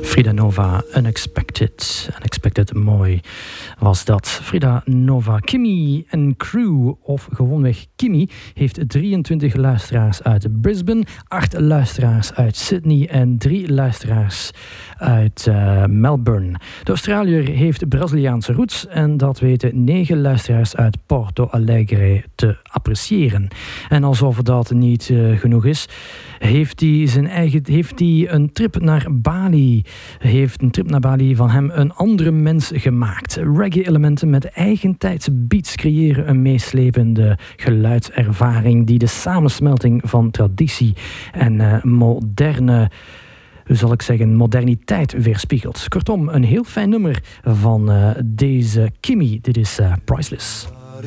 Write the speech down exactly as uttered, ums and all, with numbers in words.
Frida Nova, Unexpected. Unexpected, mooi was dat. Frida Nova, Kimmy en Crew, of gewoonweg Kimmy, heeft drieëntwintig luisteraars uit Brisbane, acht luisteraars uit Sydney en drie luisteraars uit uh, Melbourne. De Australiër heeft Braziliaanse roots en dat weten negen luisteraars uit Porto Alegre te appreciëren. En alsof dat niet uh, genoeg is, heeft hij zijn eigen, heeft hij een trip naar Bali. Heeft een trip naar Bali van hem een andere mens gemaakt. Reggae-elementen met eigentijdse beats creëren een meeslepende geluidservaring die de samensmelting van traditie en uh, moderne, hoe zal ik zeggen, moderniteit weerspiegelt. Kortom, een heel fijn nummer van uh, deze Kimmy. Dit is uh, Priceless.